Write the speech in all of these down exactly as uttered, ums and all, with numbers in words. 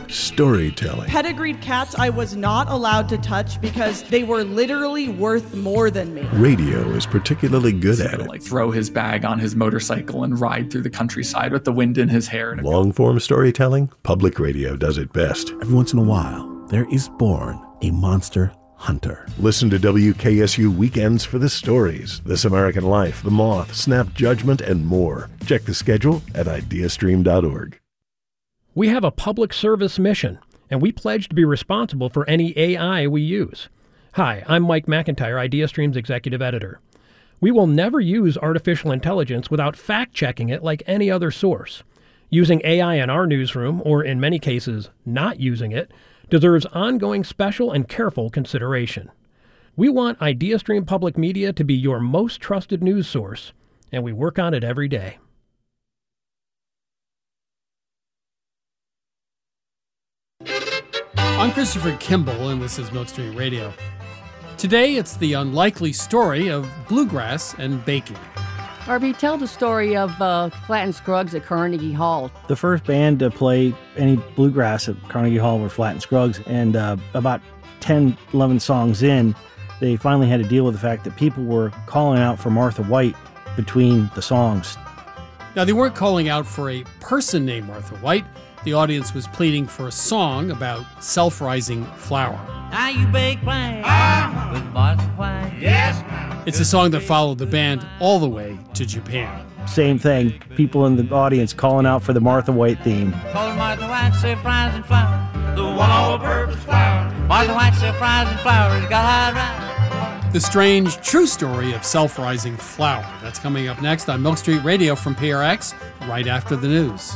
storytelling. Pedigreed cats I was not allowed to touch because they were literally worth more than me. Radio is particularly good so at it. Like throw his bag on his motorcycle and ride through the countryside with the wind in his hair. Long-form storytelling, public radio does it best. Every once in a while, there is born a monster hunter. Listen to W K S U Weekends for the stories, This American Life, The Moth, Snap Judgment, and more. Check the schedule at ideastream dot org. We have a public service mission, and we pledge to be responsible for any A I we use. Hi, I'm Mike McIntyre, IdeaStream's executive editor. We will never use artificial intelligence without fact-checking it like any other source. Using A I in our newsroom, or in many cases, not using it, deserves ongoing special and careful consideration. We want IdeaStream Public Media to be your most trusted news source, and we work on it every day. I'm Christopher Kimball, and this is Milk Street Radio. Today, it's the unlikely story of bluegrass and baking. Harvey, tell the story of uh, Flatt and Scruggs at Carnegie Hall. The first band to play any bluegrass at Carnegie Hall were Flatt and Scruggs, and uh, about ten, eleven songs in, they finally had to deal with the fact that people were calling out for Martha White between the songs. Now, they weren't calling out for a person named Martha White. The audience was pleading for a song about self-rising flour. Now you bake plain uh-huh. with Martha White. Yes, ma'am. It's a song that followed the band all the way to Japan. Same thing. People in the audience calling out for the Martha White theme. Call Martha White, self-rising flour. The one all-purpose flour. Martha White, self-rising flour. It's got high rise. The strange, true story of self-rising flour. That's coming up next on Milk Street Radio from P R X, right after the news.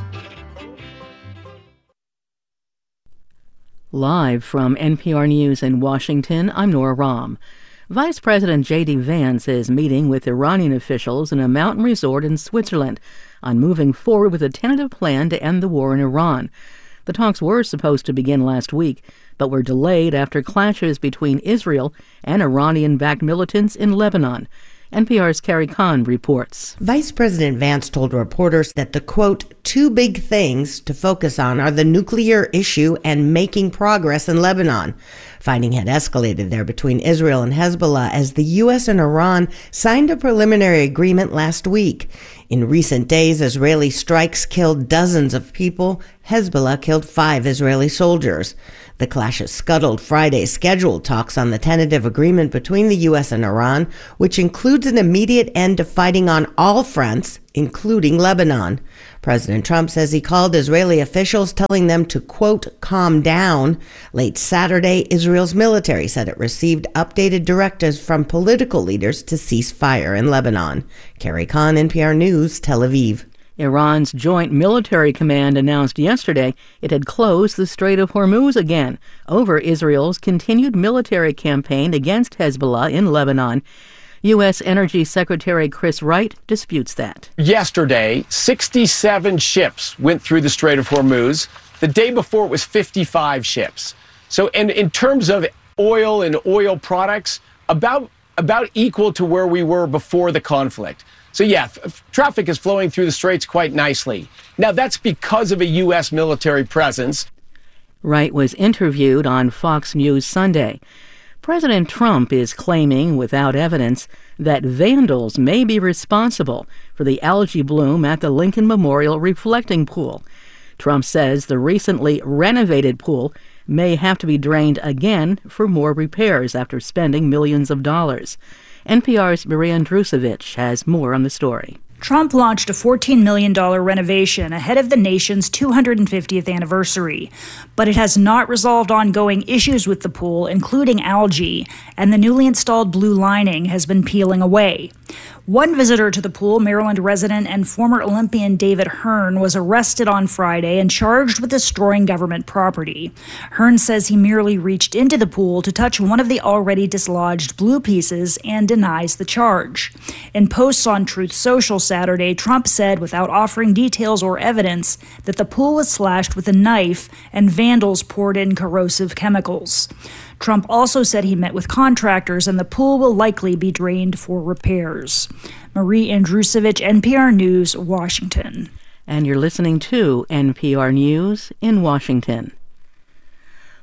Live from N P R News in Washington, I'm Nora Rahm. Vice President J D Vance is meeting with Iranian officials in a mountain resort in Switzerland on moving forward with a tentative plan to end the war in Iran. The talks were supposed to begin last week, but were delayed after clashes between Israel and Iranian-backed militants in Lebanon. N P R's Carrie Kahn reports. Vice President Vance told reporters that the, quote, two big things to focus on are the nuclear issue and making progress in Lebanon. Fighting had escalated there between Israel and Hezbollah as the U S and Iran signed a preliminary agreement last week. In recent days, Israeli strikes killed dozens of people. Hezbollah killed five Israeli soldiers. The clashes scuttled Friday's scheduled talks on the tentative agreement between the U S and Iran, which includes an immediate end to fighting on all fronts, including Lebanon. President Trump says he called Israeli officials telling them to, quote, calm down. Late Saturday, Israel's military said it received updated directives from political leaders to cease fire in Lebanon. Carrie Kahn, N P R News, Tel Aviv. Iran's Joint Military Command announced yesterday it had closed the Strait of Hormuz again over Israel's continued military campaign against Hezbollah in Lebanon. U S. Energy Secretary Chris Wright disputes that. Yesterday, sixty-seven ships went through the Strait of Hormuz. The day before, it was fifty-five ships. So, and in terms of oil and oil products, about about equal to where we were before the conflict. So, yeah, f- traffic is flowing through the straits quite nicely. Now, that's because of a U S military presence. Wright was interviewed on Fox News Sunday. President Trump is claiming, without evidence, that vandals may be responsible for the algae bloom at the Lincoln Memorial Reflecting Pool. Trump says the recently renovated pool may have to be drained again for more repairs after spending millions of dollars. N P R's Maria Andrusevich has more on the story. Trump launched a fourteen million dollars renovation ahead of the nation's two hundred fiftieth anniversary. But it has not resolved ongoing issues with the pool, including algae, and the newly installed blue lining has been peeling away. One visitor to the pool, Maryland resident and former Olympian David Hearn, was arrested on Friday and charged with destroying government property. Hearn says he merely reached into the pool to touch one of the already dislodged blue pieces and denies the charge. In posts on Truth Social Saturday, Trump said, without offering details or evidence, that the pool was slashed with a knife and vandals poured in corrosive chemicals. Trump also said he met with contractors and the pool will likely be drained for repairs. Marie Andrusevich, N P R News, Washington. And you're listening to N P R News in Washington.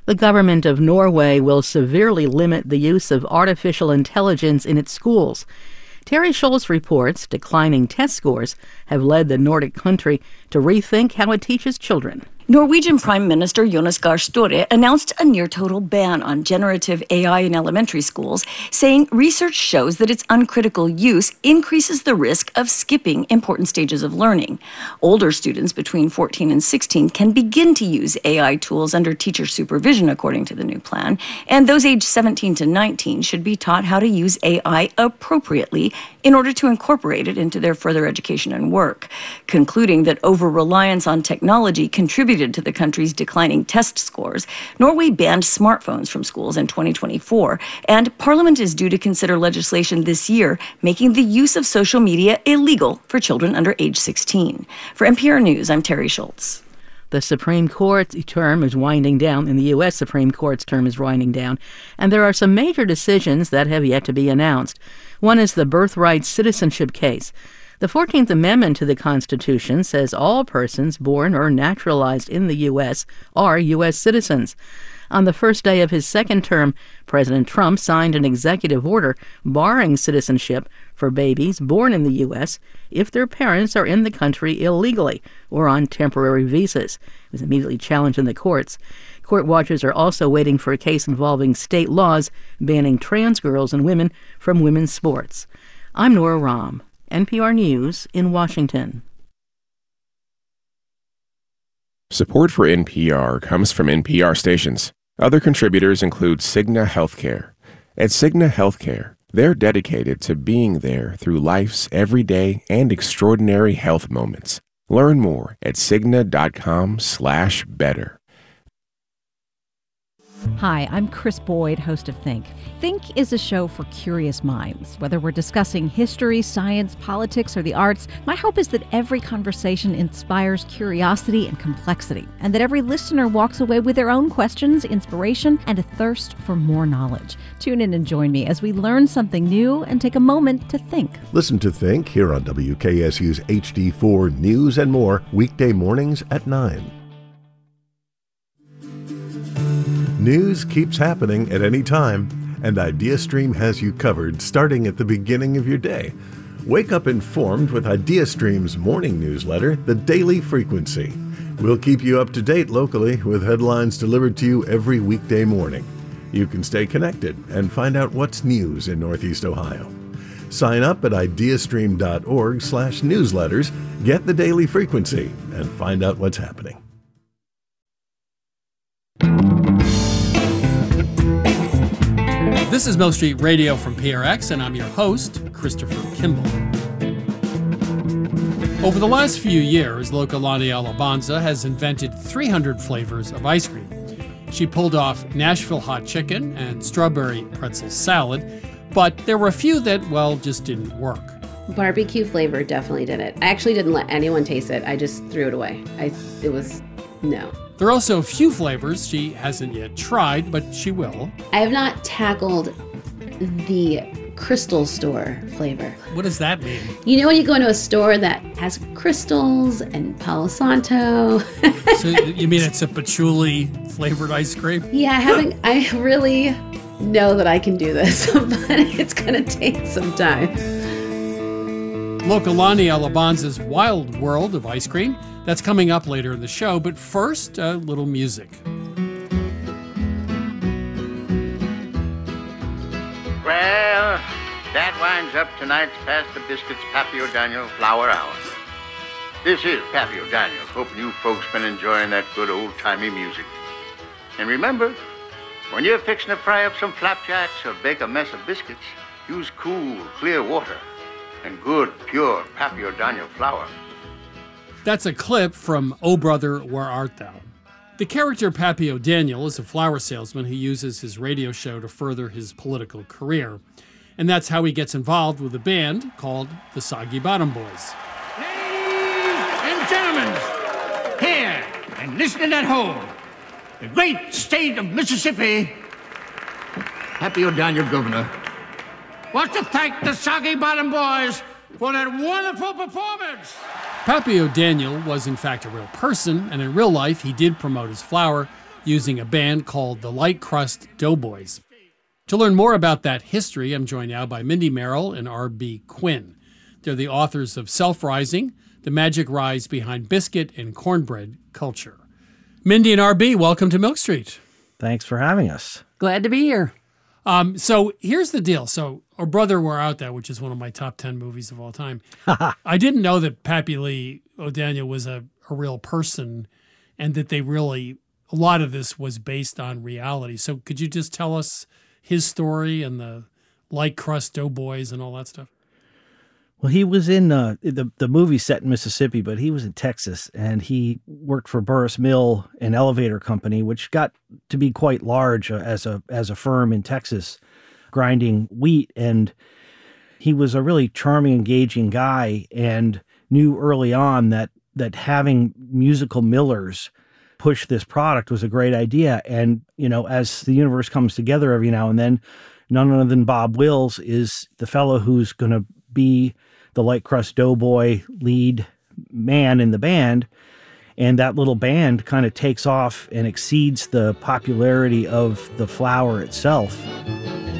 The government of Norway will severely limit the use of artificial intelligence in its schools. Terry Schultz reports declining test scores have led the Nordic country to rethink how it teaches children. Norwegian Prime Minister Jonas Gahr Støre announced a near-total ban on generative A I in elementary schools, saying research shows that its uncritical use increases the risk of skipping important stages of learning. Older students between fourteen and sixteen can begin to use A I tools under teacher supervision, according to the new plan, and those aged seventeen to nineteen should be taught how to use A I appropriately in order to incorporate it into their further education and work, concluding that over-reliance on technology contributed to the country's declining test scores. Norway banned smartphones from schools in twenty twenty-four, and Parliament is due to consider legislation this year making the use of social media illegal for children under age sixteen. For N P R News, I'm Terry Schultz. The Supreme Court's term is winding down, and the U S Supreme Court's term is winding down, and there are some major decisions that have yet to be announced. One is the birthright citizenship case. The fourteenth Amendment to the Constitution says all persons born or naturalized in the U S are U S citizens. On the first day of his second term, President Trump signed an executive order barring citizenship for babies born in the U S if their parents are in the country illegally or on temporary visas. It was immediately challenged in the courts. Court watchers are also waiting for a case involving state laws banning trans girls and women from women's sports. I'm Nora Rahm, N P R News in Washington. Support for N P R comes from N P R stations. Other contributors include Cigna Healthcare. At Cigna Healthcare, they're dedicated to being there through life's everyday and extraordinary health moments. Learn more at Cigna.com slash better. Hi, I'm Chris Boyd, host of Think. Think is a show for curious minds. Whether we're discussing history, science, politics, or the arts, my hope is that every conversation inspires curiosity and complexity, and that every listener walks away with their own questions, inspiration, and a thirst for more knowledge. Tune in and join me as we learn something new and take a moment to think. Listen to Think here on W K S U's H D four News and More, weekday mornings at nine. News keeps happening at any time, and IdeaStream has you covered starting at the beginning of your day. Wake up informed with IdeaStream's morning newsletter, The Daily Frequency. We'll keep you up to date locally with headlines delivered to you every weekday morning. You can stay connected and find out what's news in Northeast Ohio. Sign up at ideastream.org slash newsletters, get The Daily Frequency, and find out what's happening. This is Mill Street Radio from P R X, and I'm your host, Christopher Kimball. Over the last few years, Lokalani Alabanza has invented three hundred flavors of ice cream. She pulled off Nashville hot chicken and strawberry pretzel salad, but there were a few that, well, just didn't work. Barbecue flavor definitely did it. I actually didn't let anyone taste it. I just threw it away. I, it was, no. There are also a few flavors she hasn't yet tried, but she will. I have not tackled the crystal store flavor. What does that mean? You know when you go into a store that has crystals and Palo Santo? So you mean it's a patchouli flavored ice cream? Yeah, I haven't, I really know that I can do this, but it's going to take some time. Lokalani Alabanza's Wild World of Ice Cream. That's coming up later in the show, but first, a little music. Well, that winds up tonight's Pass the Biscuits Pappy O'Daniel Flower Hour. This is Pappy O'Daniel, hoping you folks been enjoying that good old-timey music. And remember, when you're fixing to fry up some flapjacks or bake a mess of biscuits, use cool, clear water and good, pure Pappy O'Daniel flour. That's a clip from Oh Brother, Where Art Thou? The character Pappy O'Daniel is a flower salesman who uses his radio show to further his political career. And that's how he gets involved with a band called the Soggy Bottom Boys. Ladies and gentlemen, here and listening at home, the great state of Mississippi, Pappy O'Daniel Governor, wants to thank the Soggy Bottom Boys for that wonderful performance. Pappy O'Daniel was in fact a real person, and in real life he did promote his flour, using a band called the Light Crust Doughboys. To learn more about that history, I'm joined now by Mindy Merrill and R B Quinn. They're the authors of Self-Rising, The Magic Rise Behind Biscuit and Cornbread Culture. Mindy and R B, welcome to Milk Street. Thanks for having us. Glad to be here. Um, so here's the deal. So, O Brother, Where Art Thou, which is one of my top ten movies of all time. I didn't know that Pappy Lee O'Daniel was a, a real person and that they really, a lot of this was based on reality. So could you just tell us his story and the Light Crust Doughboys and all that stuff? Well, he was in uh, the the movie set in Mississippi, but he was in Texas, and he worked for Burris Mill, an elevator company, which got to be quite large uh, as a as a firm in Texas, grinding wheat. And he was a really charming, engaging guy, and knew early on that that having musical millers push this product was a great idea. And you know, as the universe comes together every now and then, none other than Bob Wills is the fellow who's going to be the Light Crust Doughboy lead man in the band. And that little band kind of takes off and exceeds the popularity of the flour itself.